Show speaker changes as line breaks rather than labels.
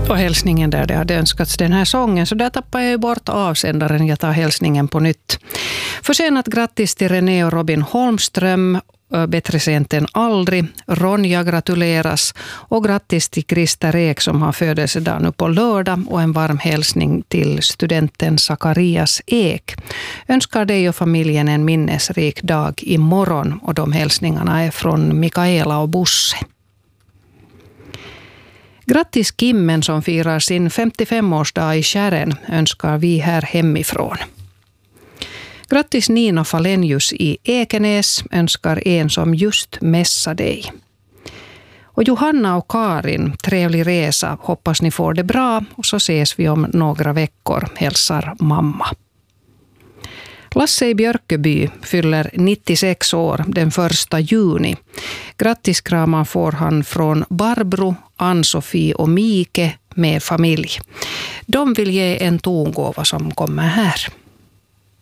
Och hälsningen där det hade önskats den här sången, så där tappar jag ju bort avsändaren. Jag tar hälsningen på nytt. Försenat grattis till René och Robin Holmström. Bättre sent än aldrig. Ronja gratuleras. Och grattis till Krista Ek som har födelsedag nu på lördag. Och en varm hälsning till studenten Zacharias Ek. Önskar dig och familjen en minnesrik dag imorgon. Och de hälsningarna är från Mikaela och Bosse. Grattis Kimmen som firar sin 55-årsdag i Kärren, önskar vi här hemifrån. Grattis Nina Falenius i Ekenäs, önskar en som just mässar dig. Och Johanna och Karin, trevlig resa, hoppas ni får det bra och så ses vi om några veckor, hälsar mamma. Lasse i Björköby fyller 96 år den 1 juni. Grattiskramar får han från Barbro, Ann-Sofie och Mike med familj. De vill ge en tongåva som kommer här.